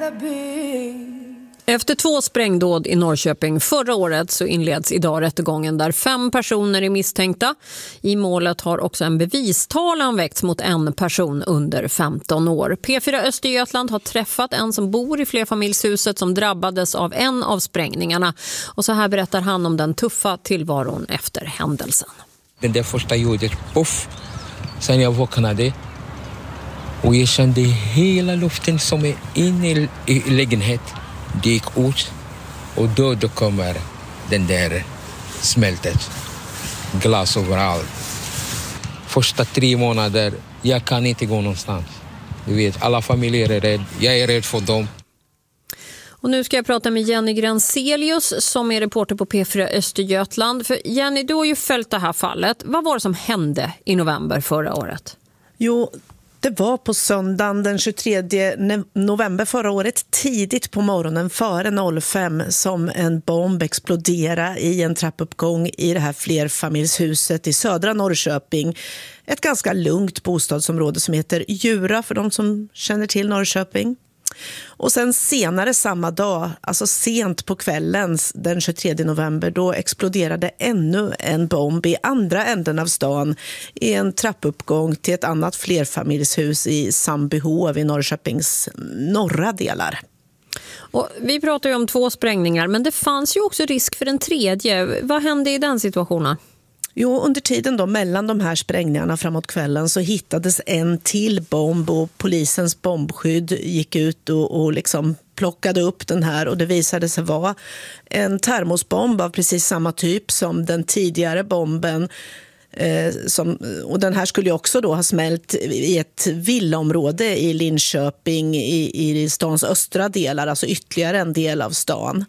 Efter 2 sprängdåd i Norrköping förra året så inleds idag rättegången där 5 personer är misstänkta. I målet har också en bevistalan väckts mot en person under 15 år. P4 Östergötland har träffat en som bor i flerfamiljshuset som drabbades av en av sprängningarna. Och så här berättar han om den tuffa tillvaron efter händelsen. Den där första ljudet, puff, sen jag vaknade och jag kände hela luften som är inne i lägenhet. Det gick ut och då kommer den där smältet. Glas överallt. Första 3 månader, jag kan inte gå någonstans. Du vet, alla familjer är rädda. Jag är rädd för dem. Och nu ska jag prata med Jenny Granzelius som är reporter på P4 Östergötland. För Jenny, du har ju följt det här fallet. Vad var det som hände i november förra året? Jo, det var på söndagen den 23 november förra året, tidigt på morgonen före 05 som en bomb exploderade i en trappuppgång i det här flerfamiljshuset i södra Norrköping. Ett ganska lugnt bostadsområde som heter Djura för de som känner till Norrköping. Och sen senare samma dag, alltså sent på kvällen den 23 november, då exploderade ännu en bomb i andra änden av stan i en trappuppgång till ett annat flerfamiljshus i Sandbyhov i Norrköpings norra delar. Och vi pratar ju om 2 sprängningar, men det fanns ju också risk för en tredje. Vad hände i den situationen? Jo, under tiden då mellan de här sprängningarna framåt kvällen så hittades en till bomb och polisens bombskydd gick ut och liksom plockade upp den här och det visade sig vara en termosbomb av precis samma typ som den tidigare bomben. Och den här skulle ju också då ha smält i ett villaområde i Linköping i stans östra delar, alltså ytterligare en del av stan.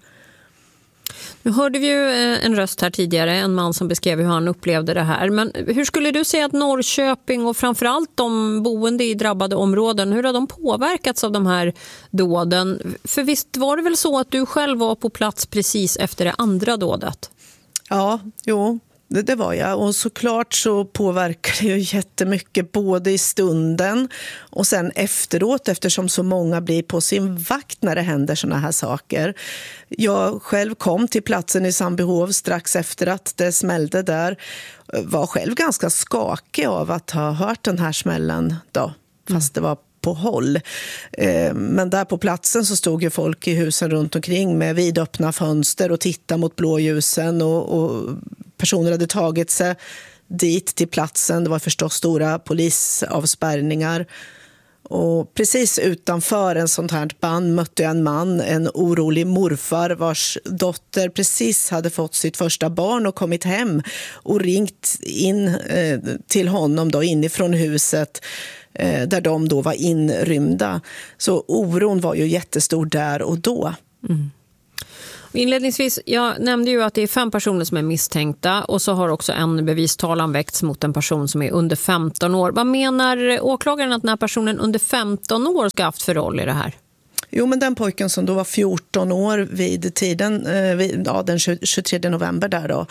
Nu hörde vi ju en röst här tidigare, en man som beskrev hur han upplevde det här. Men hur skulle du säga att Norrköping och framförallt de boende i drabbade områden, hur har de påverkats av de här dåden? För visst var det väl så att du själv var på plats precis efter det andra dådet? Ja, jo. Det var jag och såklart så påverkar det ju jättemycket både i stunden och sen efteråt eftersom så många blir på sin vakt när det händer såna här saker. Jag själv kom till platsen i Sandbyhov strax efter att det smällde där. Var själv ganska skakig av att ha hört den här smällen då, fast det var på håll. Men där på platsen så stod ju folk i husen runt omkring med vidöppna fönster och tittade mot blåljusen och personer hade tagit sig dit till platsen. Det var förstås stora polisavspärrningar. Och precis utanför en sånt här band mötte jag en man, en orolig morfar vars dotter precis hade fått sitt första barn och kommit hem och ringt in till honom då inifrån huset där de då var inrymda. Så oron var ju jättestor där och då. Mm. Inledningsvis, jag nämnde ju att det är 5 personer som är misstänkta och så har också en bevistalan väckts mot en person som är under 15 år. Vad menar åklagaren att den här personen under 15 år ska ha haft för roll i det här? Jo, men den pojken som då var 14 år vid tiden, den 23 november där då,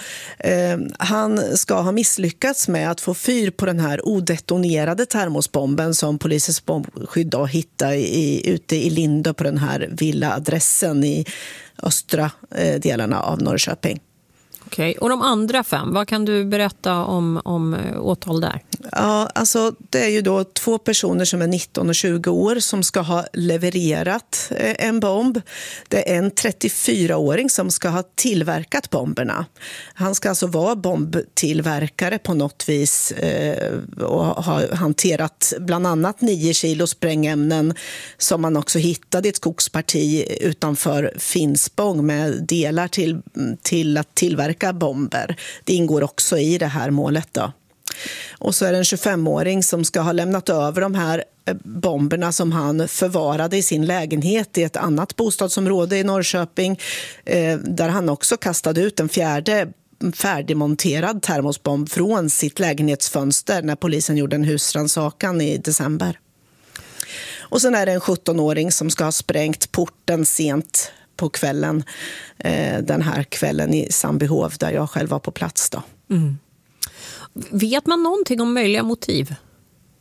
han ska ha misslyckats med att få fyr på den här odetonerade termosbomben som polisens bombskydd då hittade ute i Lindö på den här villaadressen i östra delarna av Norrköping. Okej, och de andra 5, vad kan du berätta om åtal där? Ja, alltså det är ju då 2 personer som är 19 och 20 år som ska ha levererat en bomb. Det är en 34-åring som ska ha tillverkat bomberna. Han ska alltså vara bombtillverkare på något vis och ha hanterat bland annat 9 kilo sprängämnen som man också hittade i ett skogsparti utanför Finspång med delar till att tillverka bomber. Det ingår också i det här målet då. Och så är det en 25-åring som ska ha lämnat över de här bomberna som han förvarade i sin lägenhet i ett annat bostadsområde i Norrköping där han också kastade ut en 4:e färdigmonterad termosbomb från sitt lägenhetsfönster när polisen gjorde en husrannsakan i december. Och sen är det en 17-åring som ska ha sprängt porten sent på kvällen, den här kvällen i Sandbyhov där jag själv var på plats då. Mm. Vet man någonting om möjliga motiv?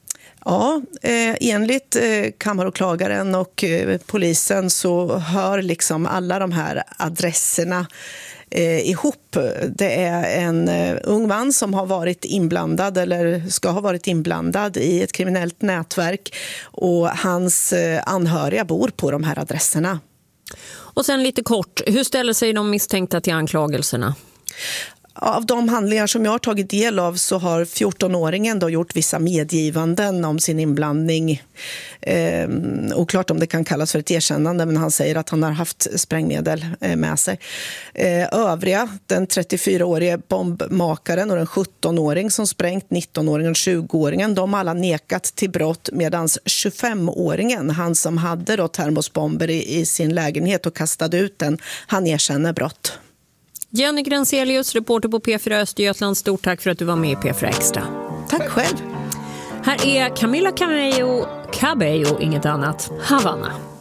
Ja, enligt kammaråklagaren och polisen så hör liksom alla de här adresserna ihop. Det är en ung man som har varit inblandad eller ska ha varit inblandad i ett kriminellt nätverk och hans anhöriga bor på de här adresserna. Och sen lite kort, hur ställer sig de misstänkta till anklagelserna? Av de handlingar som jag har tagit del av så har 14-åringen då gjort vissa medgivanden om sin inblandning. Oklart om det kan kallas för ett erkännande, men han säger att han har haft sprängmedel med sig. Övriga, den 34-årige bombmakaren och den 17-åring som sprängt, 19-åringen och 20-åringen, de har alla nekat till brott, medan 25-åringen, han som hade då termosbomber i sin lägenhet och kastade ut den, han erkänner brott. Jenny Grenselius, reporter på P4 Östergötland. Stort tack för att du var med i P4 Extra. Tack själv. Här är Camila Cabello, inget annat, Havana.